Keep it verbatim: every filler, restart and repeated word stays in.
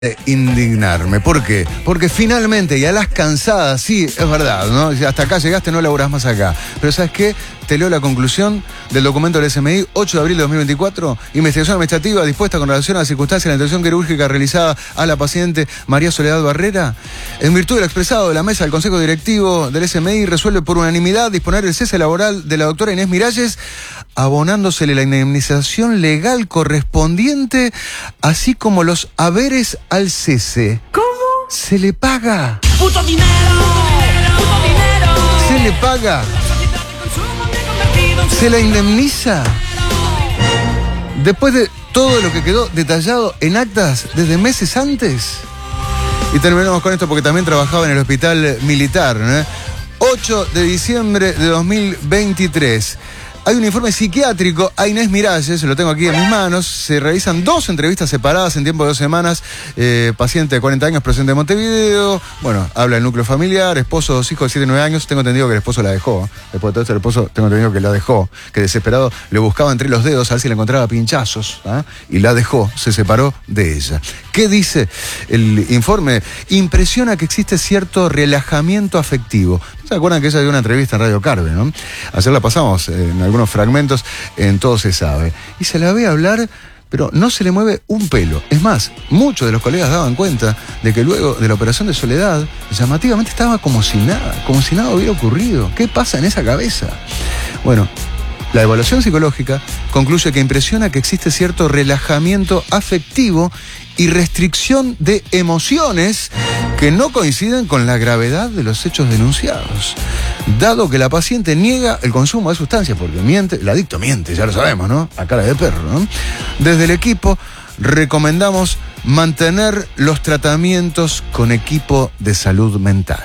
de indignarme. ¿Por qué? Porque finalmente, y a las cansadas, sí, es verdad, ¿no? Hasta acá llegaste, no laburás más acá. Pero ¿sabes qué? Te leo la conclusión del documento del S M I, ocho de abril de dos mil veinticuatro, investigación administrativa dispuesta con relación a las circunstancias de la intervención quirúrgica realizada a la paciente María Soledad Barrera. En virtud de lo expresado de la mesa del Consejo Directivo del S M I, resuelve por unanimidad disponer el cese laboral de la doctora Inés Miralles, abonándosele la indemnización legal correspondiente, así como los haberes al cese. ¿Cómo? Se le paga. ¡Puto dinero! ¡Puto dinero! Se le paga. Se la indemniza. Después de todo lo que quedó detallado en actas desde meses antes. Y terminamos con esto porque también trabajaba en el hospital militar, ¿no? ocho de diciembre de dos mil veintitrés. Hay un informe psiquiátrico a Inés Miralles, lo tengo aquí en mis manos. Se realizan dos entrevistas separadas en tiempo de dos semanas. Eh, paciente de cuarenta años, presente en Montevideo. Bueno, habla el núcleo familiar, esposo, dos hijos de siete y nueve años. Tengo entendido que el esposo la dejó. Después de todo esto, el esposo, tengo entendido que la dejó. Que desesperado le buscaba entre los dedos a ver si le encontraba pinchazos. ¿eh? Y la dejó, se separó de ella. ¿Qué dice el informe? Impresiona que existe cierto relajamiento afectivo. ¿Se acuerdan que ella dio una entrevista en Radio Carve, no? Ayer la pasamos en algunos fragmentos, en Todo se sabe. Y se la ve hablar, pero no se le mueve un pelo. Es más, muchos de los colegas daban cuenta de que luego de la operación de Soledad, llamativamente estaba como si nada, como si nada hubiera ocurrido. ¿Qué pasa en esa cabeza? Bueno, la evaluación psicológica concluye que impresiona que existe cierto relajamiento afectivo y restricción de emociones que no coinciden con la gravedad de los hechos denunciados. Dado que la paciente niega el consumo de sustancias, porque miente, el adicto miente, ya lo sabemos, ¿no? A cara de perro, ¿no? Desde el equipo recomendamos mantener los tratamientos con equipo de salud mental.